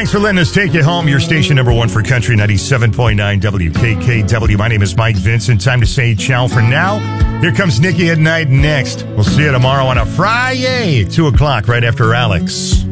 Thanks for letting us take you home. Your station number one for country, 97.9 WKKW. My name is Mike Vincent. Time to say ciao for now. Here comes Nikki at Night next. We'll see you tomorrow on a Friday, 2 o'clock, right after Alex.